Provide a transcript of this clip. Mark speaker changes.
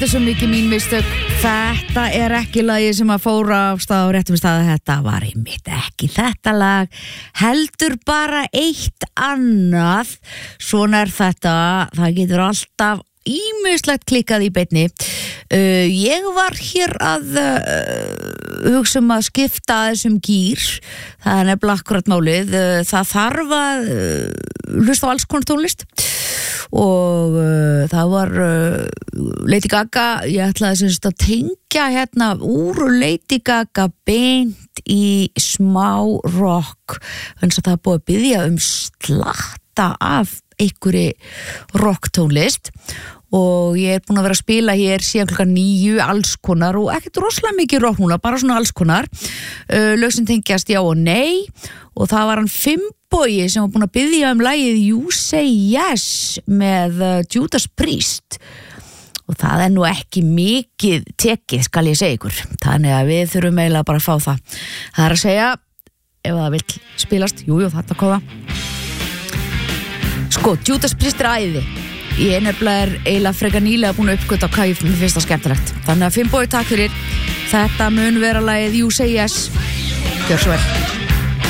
Speaker 1: Þetta svo mikið mín mistök. Þetta ekki lagið sem að fóra á stað á réttum stað. Þetta var einmitt ekki þetta lag. Heldur bara eitt annað. Svona þetta. Það getur alltaf ýmislegt klikkað í beinni. Ég var hér að hugsa að skipta þessum gír. Það nefnilega akkurat málið. Það þarf að hlusta á alls konar tónlist. Og það var Lady Gaga, ég ætlaði að tengja hérna úr Lady Gaga beint í smá rock, þannig að það er búið að biðja slatta af einhverri rocktónlist og ég er búin að vera að spila hér síðan klukkan 9 alls konar og ekkert rosalega mikið rock núna, bara svona alls konar lög sem tengjast já og nei og það var hann Finnbogi sem var búin að biðja lagið You Say Yes með Judas Priest og það er nú ekki mikið tekið skal ég segja ykkur, þannig að við þurfum eiginlega bara að fá það er að segja ef það vill spilast, jú þetta kóða sko, Judas Priest æði ég nefnilega eiginlega frekar nýlega búin að uppgöta hvað ég finnst það skemmtilegt þannig að Finnbogi takk fyrir þetta mun vera lagið You Say Yes gjör svo vel